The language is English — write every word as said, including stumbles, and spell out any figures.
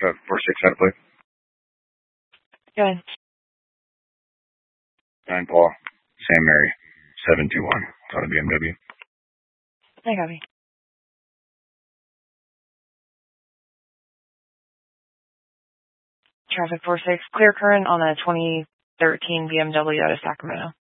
Traffic four six, out of play. Go ahead. nine Paul, Sam Mary, seven two one, out of B M W. I copy. Traffic four six, clear current on a twenty thirteen B M W out of Sacramento.